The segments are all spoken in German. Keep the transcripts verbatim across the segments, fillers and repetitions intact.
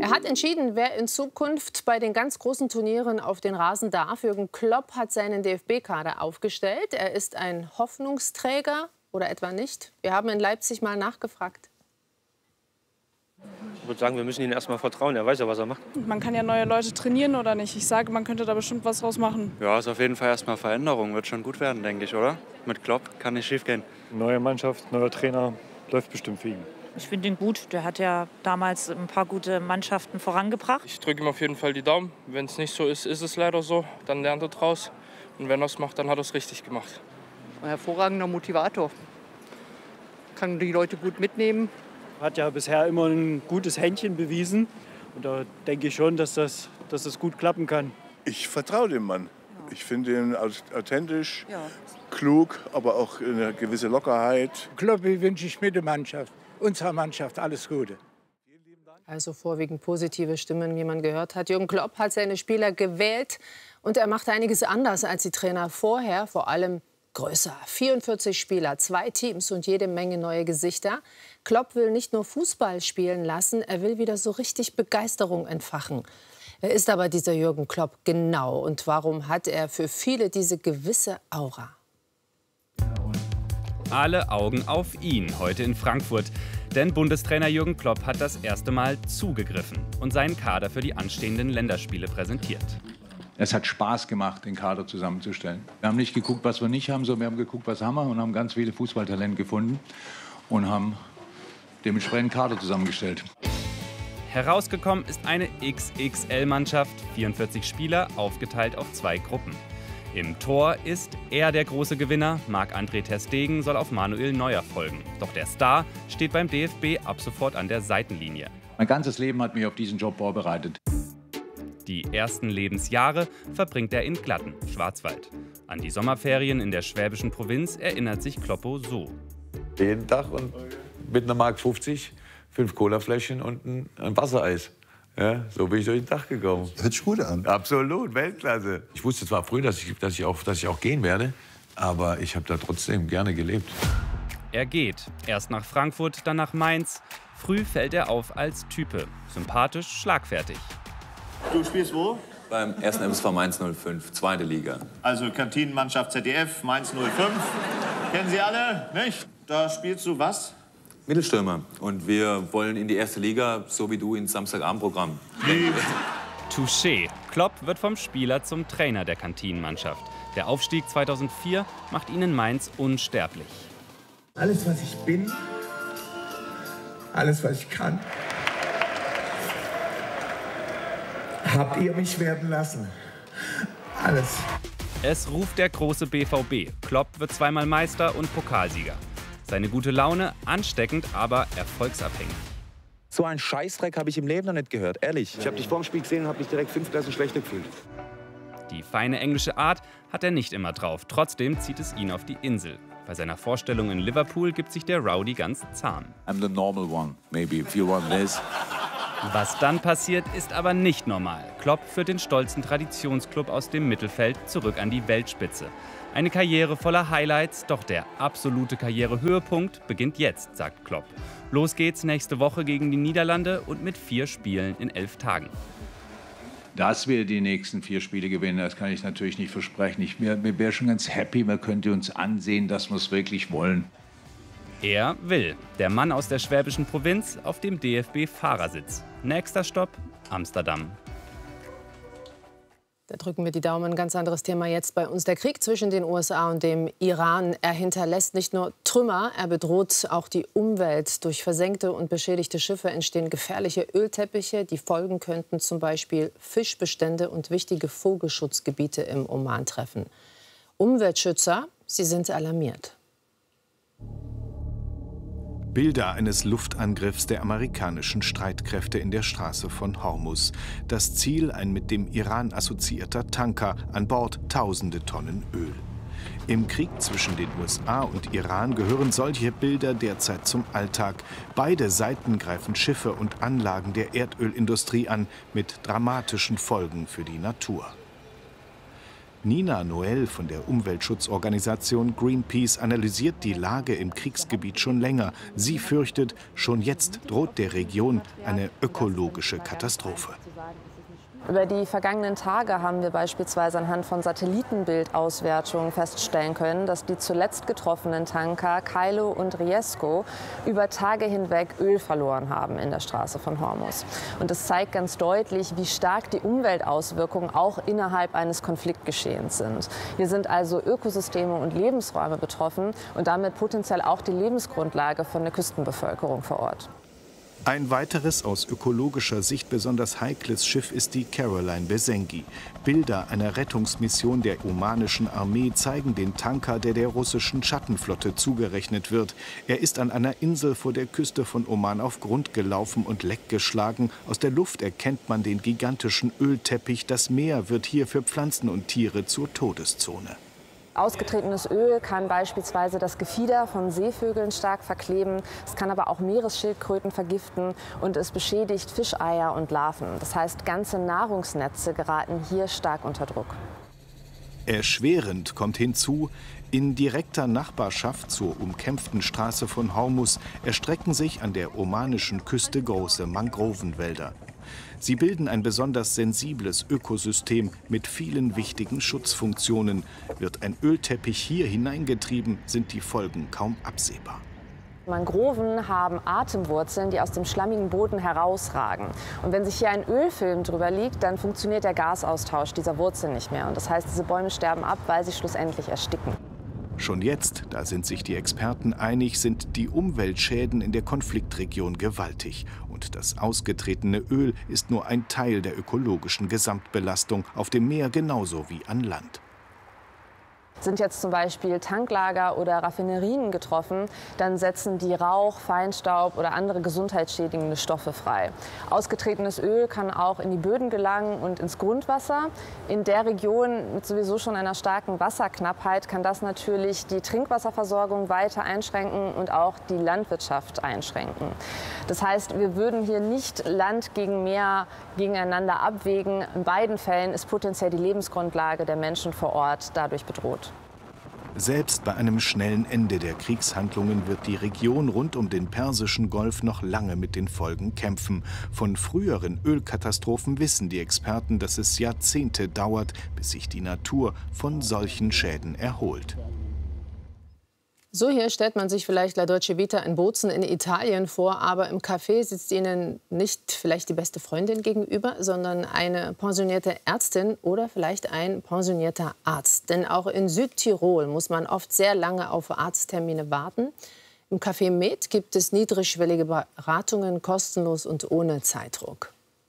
Er hat entschieden, wer in Zukunft bei den ganz großen Turnieren auf den Rasen darf. Jürgen Klopp hat seinen D F B-Kader aufgestellt. Er ist ein Hoffnungsträger oder etwa nicht? Wir haben in Leipzig mal nachgefragt. Ich würde sagen, wir müssen ihm erst mal vertrauen. Er weiß ja, was er macht. Man kann ja neue Leute trainieren oder nicht. Ich sage, man könnte da bestimmt was draus machen. Ja, ist auf jeden Fall erst mal Veränderung. Wird schon gut werden, denke ich, oder? Mit Klopp kann nicht schief gehen. Neue Mannschaft, neuer Trainer, läuft bestimmt für ihn. Ich finde ihn gut. Der hat ja damals ein paar gute Mannschaften vorangebracht. Ich drücke ihm auf jeden Fall die Daumen. Wenn es nicht so ist, ist es leider so. Dann lernt er draus. Und wenn er es macht, dann hat er es richtig gemacht. Ein hervorragender Motivator. Kann die Leute gut mitnehmen. Hat ja bisher immer ein gutes Händchen bewiesen. Und da denke ich schon, dass das, dass das gut klappen kann. Ich vertraue dem Mann. Ja. Ich finde ihn authentisch, ja. klug, aber auch eine gewisse Lockerheit. Klopp wünsche ich mit der Mannschaft, unserer Mannschaft alles Gute. Also vorwiegend positive Stimmen, wie man gehört hat. Jürgen Klopp hat seine Spieler gewählt und er macht einiges anders als die Trainer vorher, vor allem größer. vierundvierzig Spieler, zwei Teams und jede Menge neue Gesichter. Klopp will nicht nur Fußball spielen lassen, er will wieder so richtig Begeisterung entfachen. Wer ist aber dieser Jürgen Klopp genau und warum hat er für viele diese gewisse Aura? Alle Augen auf ihn heute in Frankfurt. Denn Bundestrainer Jürgen Klopp hat das erste Mal zugegriffen und seinen Kader für die anstehenden Länderspiele präsentiert. Es hat Spaß gemacht, den Kader zusammenzustellen. Wir haben nicht geguckt, was wir nicht haben, sondern wir haben geguckt, was haben wir und haben ganz viele Fußballtalente gefunden und haben dementsprechend Kader zusammengestellt. Herausgekommen ist eine X X L-Mannschaft, vierundvierzig Spieler, aufgeteilt auf zwei Gruppen. Im Tor ist er der große Gewinner, Marc-André ter Stegen soll auf Manuel Neuer folgen. Doch der Star steht beim D F B ab sofort an der Seitenlinie. Mein ganzes Leben hat mich auf diesen Job vorbereitet. Die ersten Lebensjahre verbringt er in Glatten, Schwarzwald. An die Sommerferien in der schwäbischen Provinz erinnert sich Kloppo so. Jeden Tag und mit einer Mark fünfzig, fünf Colafläschchen und ein, ein Wassereis. Ja, so bin ich durch den Tag gekommen. Hört sich gut an. Absolut, Weltklasse. Ich wusste zwar früh, dass ich, dass ich, auch, dass ich auch gehen werde, aber ich habe da trotzdem gerne gelebt. Er geht. Erst nach Frankfurt, dann nach Mainz. Früh fällt er auf als Type. Sympathisch, schlagfertig. Du spielst wo? Beim ersten M S V Mainz null fünf, zweite Liga. Also Kantinenmannschaft Z D F, Mainz null fünf. Kennen Sie alle, nicht? Da spielst du was? Mittelstürmer. Und wir wollen in die erste Liga, so wie du, ins Samstagabendprogramm. Touché. Klopp wird vom Spieler zum Trainer der Kantinenmannschaft. Der Aufstieg zweitausendvier macht ihn in Mainz unsterblich. Alles, was ich bin, alles, was ich kann, habt ihr mich werden lassen. Alles. Es ruft der große B V B. Klopp wird zweimal Meister und Pokalsieger. Seine gute Laune ansteckend, aber erfolgsabhängig. So einen Scheißdreck habe ich im Leben noch nicht gehört, ehrlich. Ich habe dich vor dem Spiel gesehen und habe mich direkt fünf Klassen schlechter gefühlt. Die feine englische Art hat er nicht immer drauf. Trotzdem zieht es ihn auf die Insel. Bei seiner Vorstellung in Liverpool gibt sich der Rowdy ganz zahm. I'm the normal one, maybe, if you want this. Was dann passiert, ist aber nicht normal. Klopp führt den stolzen Traditionsklub aus dem Mittelfeld zurück an die Weltspitze. Eine Karriere voller Highlights, doch der absolute Karrierehöhepunkt beginnt jetzt, sagt Klopp. Los geht's nächste Woche gegen die Niederlande und mit vier Spielen in elf Tagen. Dass wir die nächsten vier Spiele gewinnen, das kann ich natürlich nicht versprechen. Ich wäre wär schon ganz happy, man könnte uns ansehen, dass wir es wirklich wollen. Er will. Der Mann aus der schwäbischen Provinz auf dem D F B-Fahrersitz. Nächster Stopp, Amsterdam. Da drücken wir die Daumen. Ein ganz anderes Thema jetzt bei uns. Der Krieg zwischen den U S A und dem Iran. Er hinterlässt nicht nur Trümmer, er bedroht auch die Umwelt. Durch versenkte und beschädigte Schiffe entstehen gefährliche Ölteppiche. Die Folgen könnten zum Beispiel Fischbestände und wichtige Vogelschutzgebiete im Oman treffen. Umweltschützer, sie sind alarmiert. Bilder eines Luftangriffs der amerikanischen Streitkräfte in der Straße von Hormuz. Das Ziel ein mit dem Iran assoziierter Tanker, an Bord tausende Tonnen Öl. Im Krieg zwischen den U S A und Iran gehören solche Bilder derzeit zum Alltag. Beide Seiten greifen Schiffe und Anlagen der Erdölindustrie an, mit dramatischen Folgen für die Natur. Nina Noel von der Umweltschutzorganisation Greenpeace analysiert die Lage im Kriegsgebiet schon länger. Sie fürchtet, schon jetzt droht der Region eine ökologische Katastrophe. Über die vergangenen Tage haben wir beispielsweise anhand von Satellitenbildauswertungen feststellen können, dass die zuletzt getroffenen Tanker Kylo und Riesco über Tage hinweg Öl verloren haben in der Straße von Hormuz. Und das zeigt ganz deutlich, wie stark die Umweltauswirkungen auch innerhalb eines Konfliktgeschehens sind. Hier sind also Ökosysteme und Lebensräume betroffen und damit potenziell auch die Lebensgrundlage von der Küstenbevölkerung vor Ort. Ein weiteres aus ökologischer Sicht besonders heikles Schiff ist die Caroline Besengi. Bilder einer Rettungsmission der omanischen Armee zeigen den Tanker, der der russischen Schattenflotte zugerechnet wird. Er ist an einer Insel vor der Küste von Oman auf Grund gelaufen und Leck geschlagen. Aus der Luft erkennt man den gigantischen Ölteppich. Das Meer wird hier für Pflanzen und Tiere zur Todeszone. Ausgetretenes Öl kann beispielsweise das Gefieder von Seevögeln stark verkleben. Es kann aber auch Meeresschildkröten vergiften und es beschädigt Fischeier und Larven. Das heißt, ganze Nahrungsnetze geraten hier stark unter Druck. Erschwerend kommt hinzu, in direkter Nachbarschaft zur umkämpften Straße von Hormuz erstrecken sich an der omanischen Küste große Mangrovenwälder. Sie bilden ein besonders sensibles Ökosystem mit vielen wichtigen Schutzfunktionen. Wird ein Ölteppich hier hineingetrieben, sind die Folgen kaum absehbar. Mangroven haben Atemwurzeln, die aus dem schlammigen Boden herausragen. Und wenn sich hier ein Ölfilm drüber liegt, dann funktioniert der Gasaustausch dieser Wurzeln nicht mehr. Und das heißt, diese Bäume sterben ab, weil sie schlussendlich ersticken. Schon jetzt, da sind sich die Experten einig, sind die Umweltschäden in der Konfliktregion gewaltig. Und das ausgetretene Öl ist nur ein Teil der ökologischen Gesamtbelastung, auf dem Meer genauso wie an Land. Sind jetzt zum Beispiel Tanklager oder Raffinerien getroffen, dann setzen die Rauch, Feinstaub oder andere gesundheitsschädigende Stoffe frei. Ausgetretenes Öl kann auch in die Böden gelangen und ins Grundwasser. In der Region mit sowieso schon einer starken Wasserknappheit kann das natürlich die Trinkwasserversorgung weiter einschränken und auch die Landwirtschaft einschränken. Das heißt, wir würden hier nicht Land gegen Meer gegeneinander abwägen. In beiden Fällen ist potenziell die Lebensgrundlage der Menschen vor Ort dadurch bedroht. Selbst bei einem schnellen Ende der Kriegshandlungen wird die Region rund um den Persischen Golf noch lange mit den Folgen kämpfen. Von früheren Ölkatastrophen wissen die Experten, dass es Jahrzehnte dauert, bis sich die Natur von solchen Schäden erholt. So hier stellt man sich vielleicht La Dolce Vita in Bozen in Italien vor, aber im Café sitzt Ihnen nicht vielleicht die beste Freundin gegenüber, sondern eine pensionierte Ärztin oder vielleicht ein pensionierter Arzt. Denn auch in Südtirol muss man oft sehr lange auf Arzttermine warten. Im Café Med gibt es niedrigschwellige Beratungen, kostenlos und ohne Zeitdruck.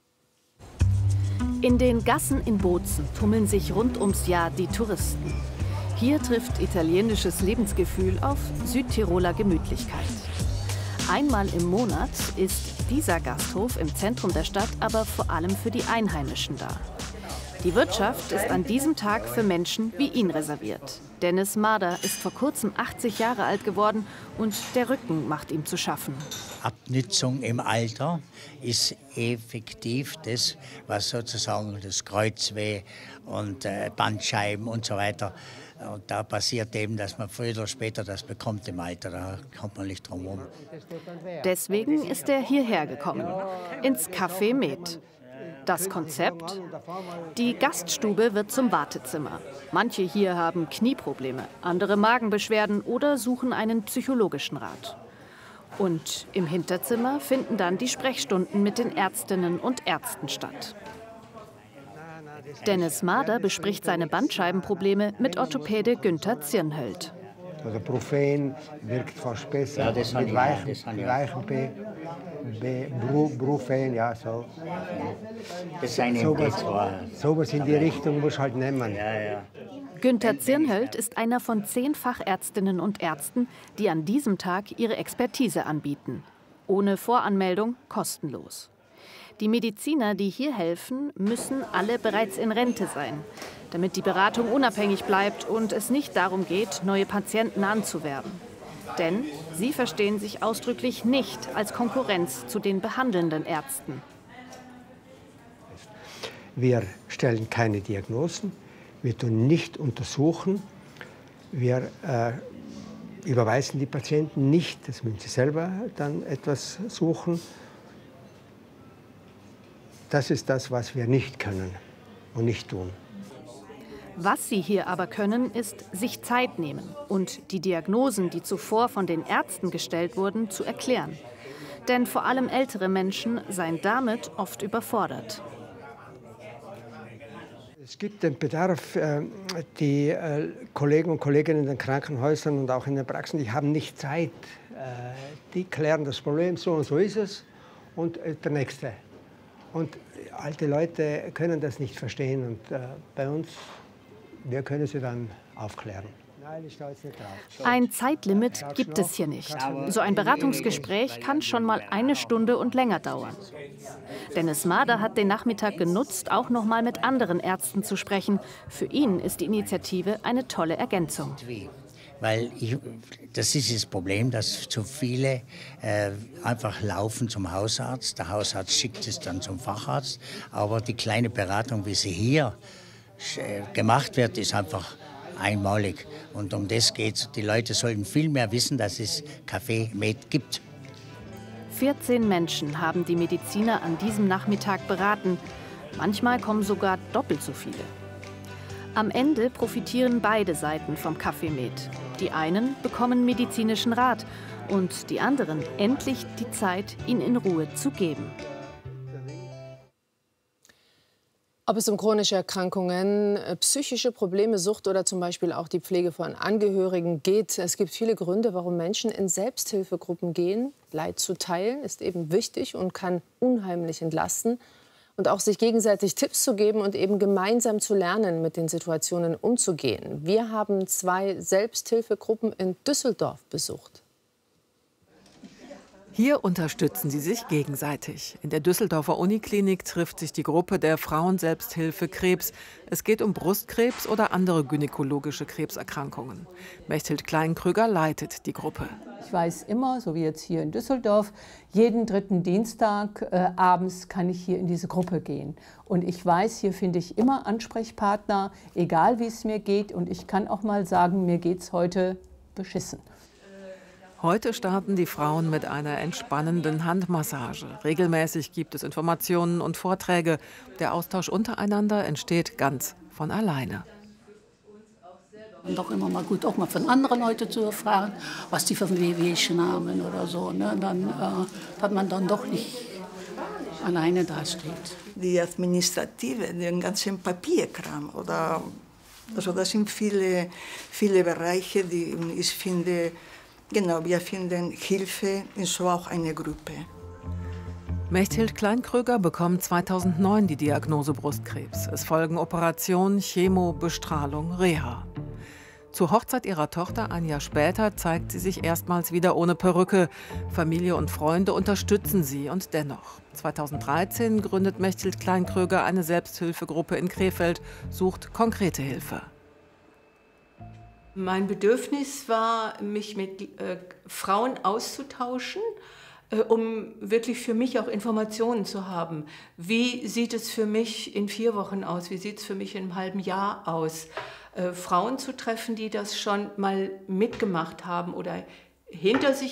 In den Gassen in Bozen tummeln sich rund ums Jahr die Touristen. Hier trifft italienisches Lebensgefühl auf Südtiroler Gemütlichkeit. Einmal im Monat ist dieser Gasthof im Zentrum der Stadt aber vor allem für die Einheimischen da. Die Wirtschaft ist an diesem Tag für Menschen wie ihn reserviert. Dennis Mader ist vor kurzem achtzig Jahre alt geworden und der Rücken macht ihm zu schaffen. Abnützung im Alter ist effektiv das, was sozusagen das Kreuzweh und äh, Bandscheiben und so weiter. Und da passiert eben, dass man früher oder später das bekommt im Alter. Da kommt man nicht drum herum. Deswegen ist er hierher gekommen, ins Café Med. Das Konzept? Die Gaststube wird zum Wartezimmer. Manche hier haben Knieprobleme, andere Magenbeschwerden oder suchen einen psychologischen Rat. Und im Hinterzimmer finden dann die Sprechstunden mit den Ärztinnen und Ärzten statt. Dennis Mader bespricht seine Bandscheibenprobleme mit Orthopäde Günther Zirnhöld. Also Brufen wirkt fast besser. Ja, das mit weichem, weichem B, B, Bru, Brufen, ja so. Das ist eine sowas, sowas in die Richtung muss halt nehmen. Ja, ja. Günther Zirnhöld ist einer von zehn Fachärztinnen und Ärzten, die an diesem Tag ihre Expertise anbieten. Ohne Voranmeldung, kostenlos. Die Mediziner, die hier helfen, müssen alle bereits in Rente sein, damit die Beratung unabhängig bleibt und es nicht darum geht, neue Patienten anzuwerben. Denn sie verstehen sich ausdrücklich nicht als Konkurrenz zu den behandelnden Ärzten. Wir stellen keine Diagnosen, Wir tun nicht untersuchen. Wir äh, überweisen die Patienten nicht, das müssen sie selber dann etwas suchen. Das ist das, was wir nicht können und nicht tun. Was sie hier aber können, ist sich Zeit nehmen und die Diagnosen, die zuvor von den Ärzten gestellt wurden, zu erklären. Denn vor allem ältere Menschen seien damit oft überfordert. Es gibt den Bedarf, die Kollegen und Kolleginnen in den Krankenhäusern und auch in den Praxen, die haben nicht Zeit. Die klären das Problem, so und so ist es, und der Nächste. Und alte Leute können das nicht verstehen und bei uns, wir können sie dann aufklären. Ein Zeitlimit gibt es hier nicht. So ein Beratungsgespräch kann schon mal eine Stunde und länger dauern. Dennis Mader hat den Nachmittag genutzt, auch noch mal mit anderen Ärzten zu sprechen. Für ihn ist die Initiative eine tolle Ergänzung. Weil ich, das ist das Problem, dass zu viele äh, einfach laufen zum Hausarzt. Der Hausarzt schickt es dann zum Facharzt. Aber die kleine Beratung, wie sie hier äh, gemacht wird, ist einfach einmalig. Und um das geht's. Die Leute sollten viel mehr wissen, dass es Café Med gibt. vierzehn Menschen haben die Mediziner an diesem Nachmittag beraten. Manchmal kommen sogar doppelt so viele. Am Ende profitieren beide Seiten vom Café Med. Die einen bekommen medizinischen Rat und die anderen endlich die Zeit, ihn in Ruhe zu geben. Ob es um chronische Erkrankungen, psychische Probleme, Sucht oder zum Beispiel auch die Pflege von Angehörigen geht. Es gibt viele Gründe, warum Menschen in Selbsthilfegruppen gehen. Leid zu teilen ist eben wichtig und kann unheimlich entlasten. Und auch sich gegenseitig Tipps zu geben und eben gemeinsam zu lernen, mit den Situationen umzugehen. Wir haben zwei Selbsthilfegruppen in Düsseldorf besucht. Hier unterstützen sie sich gegenseitig. In der Düsseldorfer Uniklinik trifft sich die Gruppe der Frauenselbsthilfe Krebs. Es geht um Brustkrebs oder andere gynäkologische Krebserkrankungen. Mechthild Kleinkrüger leitet die Gruppe. Ich weiß immer, so wie jetzt hier in Düsseldorf, jeden dritten Dienstag äh, abends kann ich hier in diese Gruppe gehen. Und ich weiß, hier finde ich immer Ansprechpartner, egal wie es mir geht. Und ich kann auch mal sagen, mir geht es heute beschissen. Heute starten die Frauen mit einer entspannenden Handmassage. Regelmäßig gibt es Informationen und Vorträge. Der Austausch untereinander entsteht ganz von alleine. Und auch immer mal gut, auch mal von anderen Leuten zu erfahren, was die für Wehwehchen haben oder so. Ne? Dann äh, hat man dann doch nicht alleine dasteht. Die Administrative, den ganzen Papierkram. Oder, also das sind viele, viele Bereiche, die ich finde, genau, wir finden Hilfe in so auch eine Gruppe. Mechthild Kleinkrüger bekommt zweitausendneun die Diagnose Brustkrebs. Es folgen Operationen, Chemo, Bestrahlung, Reha. Zur Hochzeit ihrer Tochter ein Jahr später zeigt sie sich erstmals wieder ohne Perücke. Familie und Freunde unterstützen sie und dennoch. zweitausenddreizehn gründet Mechthild Kleinkrüger eine Selbsthilfegruppe in Krefeld, sucht konkrete Hilfe. Mein Bedürfnis war, mich mit äh, Frauen auszutauschen, äh, um wirklich für mich auch Informationen zu haben. Wie sieht es für mich in vier Wochen aus? Wie sieht es für mich in einem halben Jahr aus? Äh, Frauen zu treffen, die das schon mal mitgemacht haben oder hinter sich